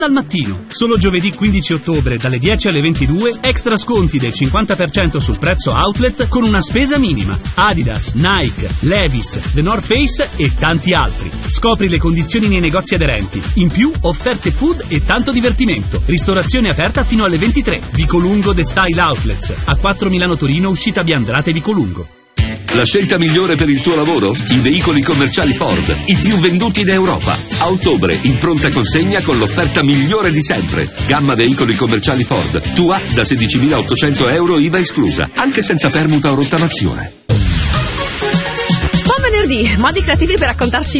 Dal mattino. Solo giovedì 15 ottobre dalle 10 alle 22 extra sconti del 50% sul prezzo outlet con una spesa minima. Adidas, Nike, Levi's, The North Face e tanti altri. Scopri le condizioni nei negozi aderenti. In più offerte food e tanto divertimento. Ristorazione aperta fino alle 23. Vicolungo The Style Outlets. A 4 Milano Torino, uscita Biandrate Vicolungo. La scelta migliore per il tuo lavoro? I veicoli commerciali Ford, i più venduti in Europa. A ottobre, in pronta consegna con l'offerta migliore di sempre. Gamma veicoli commerciali Ford. Tua da 16.800 euro IVA esclusa, anche senza permuta o rottamazione. Buon venerdì, modi creativi per raccontarci